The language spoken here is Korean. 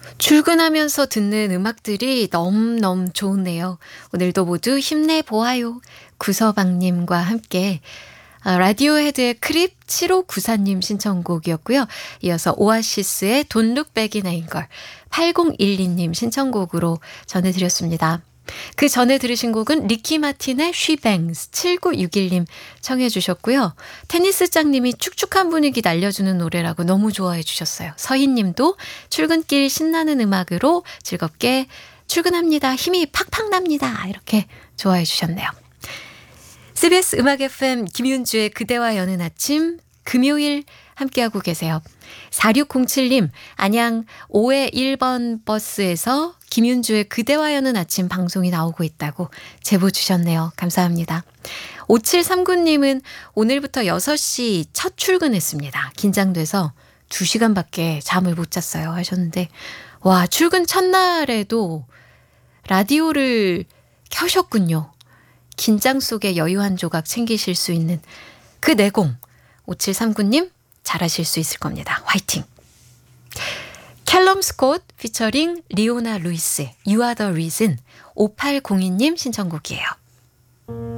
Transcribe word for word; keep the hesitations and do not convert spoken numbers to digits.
출근하면서 듣는 음악들이 너무너무 좋네요. 오늘도 모두 힘내보아요. 구서방님과 함께 아, 라디오헤드의 크립 칠오구사님 신청곡이었고요. 이어서 오아시스의 Don't Look Back in Anger 팔공일이님 신청곡으로 전해드렸습니다. 그 전에 들으신 곡은 리키 마틴의 She Bangs 칠구육일님 청해 주셨고요. 테니스장님이 축축한 분위기 날려주는 노래라고 너무 좋아해 주셨어요. 서희님도 출근길 신나는 음악으로 즐겁게 출근합니다. 힘이 팍팍 납니다. 이렇게 좋아해 주셨네요. 씨비에스 음악 에프엠 김윤주의 그대와 여는 아침 금요일 함께하고 계세요. 사육공칠님 안양 오회 일 번 버스에서 김윤주의 그대와 여는 아침 방송이 나오고 있다고 제보 주셨네요. 감사합니다. 오칠삼구님은 오늘부터 여섯 시 첫 출근했습니다. 긴장돼서 두 시간밖에 잠을 못 잤어요 하셨는데 와 출근 첫날에도 라디오를 켜셨군요. 긴장 속에 여유 한 조각 챙기실 수 있는 그 내공 오칠삼구님 잘하실 수 있을 겁니다. 화이팅! 캘럼 스콧 피처링 리오나 루이스 You are the reason 오팔공이님 신청곡이에요.